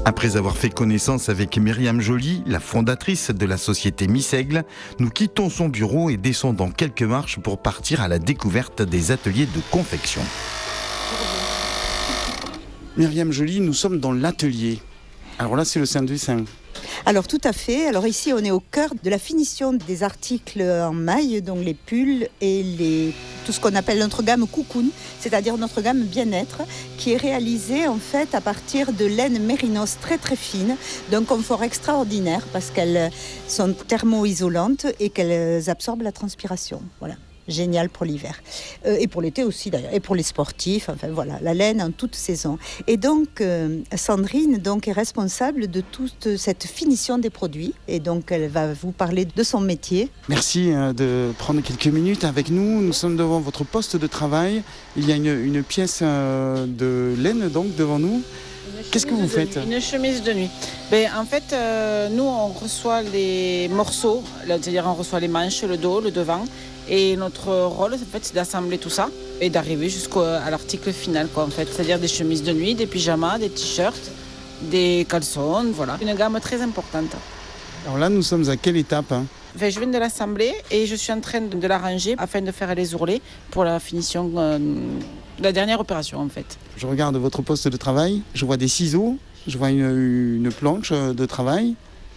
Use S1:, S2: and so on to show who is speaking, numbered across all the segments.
S1: Après avoir fait connaissance avec Myriam Joly, la fondatrice de la société Miss Aigle, nous quittons son bureau et descendons quelques marches pour partir à la découverte des ateliers de confection. Myriam Joly, nous sommes dans l'atelier. Alors là, c'est le Saint-Dessin.
S2: Alors tout à fait. Alors ici, on est au cœur de la finition des articles en maille, donc les pulls et tout ce qu'on appelle notre gamme cocoon, c'est-à-dire notre gamme bien-être, qui est réalisée en fait à partir de laines mérinos très très fines, d'un confort extraordinaire parce qu'elles sont thermo-isolantes et qu'elles absorbent la transpiration. Voilà. Génial pour l'hiver. Et pour l'été aussi d'ailleurs. Et pour les sportifs, enfin voilà, la laine en toute saison. Et donc, Sandrine est responsable de toute cette finition des produits. Et donc, elle va vous parler de son métier.
S1: Merci de prendre quelques minutes avec nous. Nous sommes devant votre poste de travail. Il y a une pièce de laine donc devant nous. Qu'est-ce que vous faites ?
S3: Une chemise de nuit. En fait, nous, on reçoit les morceaux, c'est-à-dire on reçoit les manches, le dos, le devant. Et notre rôle, en fait, c'est d'assembler tout ça et d'arriver jusqu'à l'article final, en fait. C'est-à-dire des chemises de nuit, des pyjamas, des t-shirts, des caleçons, voilà. Une gamme très importante.
S1: Alors là, nous sommes à quelle étape ?
S3: Je viens de l'assembler et je suis en train de la ranger afin de faire les ourlets pour la finition de la dernière opération, en fait.
S1: Je regarde votre poste de travail, je vois des ciseaux, je vois une planche de travail.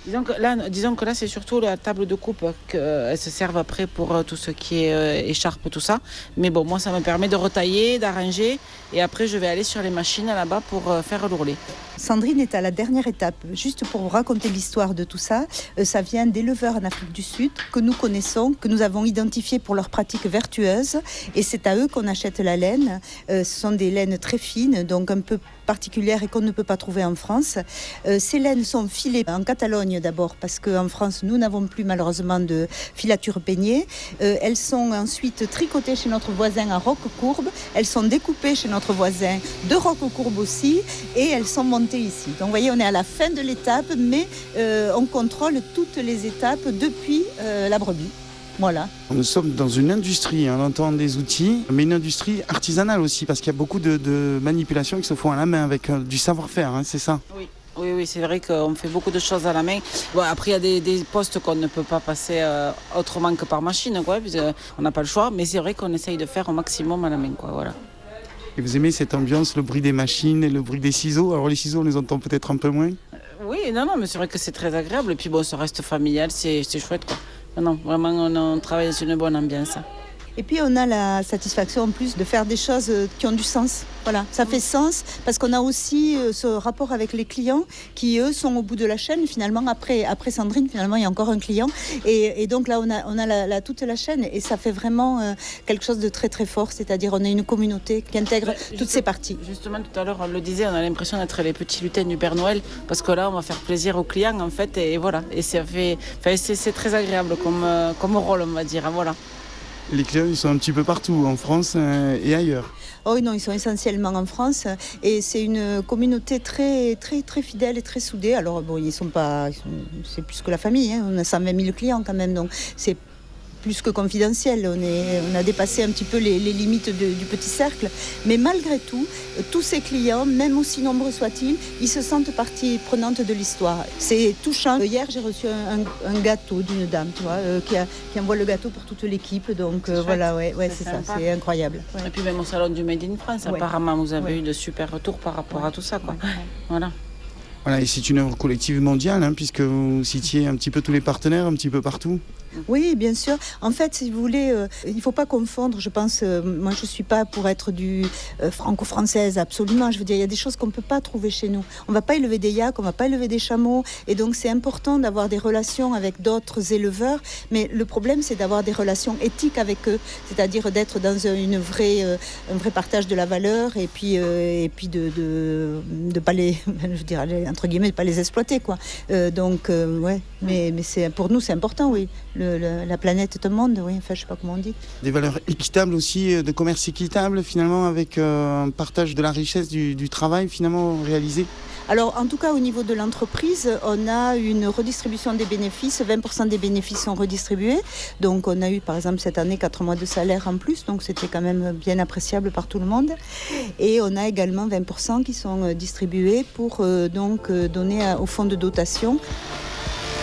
S3: Disons que là, c'est surtout la table de coupe qu'elle se serve après pour tout ce qui est écharpe, tout ça. Mais bon, moi, ça me permet de retailler, d'arranger. Et après, je vais aller sur les machines là-bas pour faire l'ourlet.
S2: Sandrine est à la dernière étape. Juste pour vous raconter l'histoire de tout ça, ça vient d'éleveurs en Afrique du Sud que nous connaissons, que nous avons identifiés pour leurs pratiques vertueuses. Et c'est à eux qu'on achète la laine. Ce sont des laines très fines, donc un peu particulières et qu'on ne peut pas trouver en France. Ces laines sont filées en Catalogne d'abord, parce qu'en France, nous n'avons plus malheureusement de filature peignée. Elles sont ensuite tricotées chez notre voisin à Roquecourbe. Elles sont découpées chez notre voisin de Roquecourbe aussi. Et elles sont montées ici. Donc vous voyez, on est à la fin de l'étape, mais on contrôle toutes les étapes depuis la brebis. Voilà.
S1: Nous sommes dans une industrie, on entend des outils, mais une industrie artisanale aussi, parce qu'il y a beaucoup de manipulations qui se font à la main avec du savoir-faire, c'est ça ?
S3: Oui, c'est vrai qu'on fait beaucoup de choses à la main. Bon, après, il y a des postes qu'on ne peut pas passer autrement que par machine, puisqu'on n'a pas le choix, mais c'est vrai qu'on essaye de faire au maximum à la main, voilà.
S1: Et vous aimez cette ambiance, le bruit des machines et le bruit des ciseaux ? Alors les ciseaux, on les entend peut-être un peu moins ?
S3: Oui, non, mais c'est vrai que c'est très agréable. Et puis bon, ça reste familial, c'est chouette, quoi. Non, vraiment, on travaille dans une bonne ambiance.
S2: Et puis on a la satisfaction en plus de faire des choses qui ont du sens. Voilà, ça fait sens parce qu'on a aussi ce rapport avec les clients qui, eux, sont au bout de la chaîne. Finalement, après Sandrine, finalement, il y a encore un client. Et donc là, on a toute la chaîne et ça fait vraiment quelque chose de très, très fort. C'est-à-dire on a une communauté qui intègre toutes ces parties.
S3: Justement, tout à l'heure, on le disait, on a l'impression d'être les petits lutins du Père Noël parce que là, on va faire plaisir aux clients, en fait. Et voilà, et c'est très agréable comme rôle, on va dire. Voilà.
S1: Les clients, ils sont un petit peu partout, en France et ailleurs.
S2: Oh non, ils sont essentiellement en France et c'est une communauté très, très, très fidèle et très soudée. Alors bon, c'est plus que la famille, on a 120 000 clients quand même, donc c'est plus que confidentiel. On a dépassé un petit peu les limites du petit cercle. Mais malgré tout, tous ces clients, même aussi nombreux soient-ils, ils se sentent partie prenante de l'histoire. C'est touchant. Hier, j'ai reçu un gâteau d'une dame, tu vois, qui envoie le gâteau pour toute l'équipe. Donc voilà, c'est ça, c'est incroyable. Ouais.
S3: Et puis même au salon du Made in France, apparemment, vous avez eu de super retours par rapport à tout ça, quoi. Voilà.
S1: Voilà, et c'est une œuvre collective mondiale, puisque vous citiez un petit peu tous les partenaires, un petit peu partout.
S2: Oui, bien sûr. En fait, si vous voulez, il ne faut pas confondre, je pense, moi je ne suis pas pour être du franco-française, absolument. Je veux dire, il y a des choses qu'on ne peut pas trouver chez nous. On ne va pas élever des yaks, on ne va pas élever des chameaux. Et donc, c'est important d'avoir des relations avec d'autres éleveurs. Mais le problème, c'est d'avoir des relations éthiques avec eux. C'est-à-dire d'être dans un vrai partage de la valeur et puis de pas les, je dirais, entre guillemets, de pas les exploiter, quoi. Mais c'est, pour nous, c'est important, oui. La planète est un monde, oui, enfin je sais pas comment on dit.
S1: Des valeurs équitables aussi, de commerce équitable finalement, avec un partage de la richesse du travail finalement réalisé.
S2: Alors, en tout cas, au niveau de l'entreprise, on a une redistribution des bénéfices. 20% des bénéfices sont redistribués. Donc, on a eu, par exemple, cette année, 4 mois de salaire en plus. Donc, c'était quand même bien appréciable par tout le monde. Et on a également 20% qui sont distribués pour donner au fonds de dotation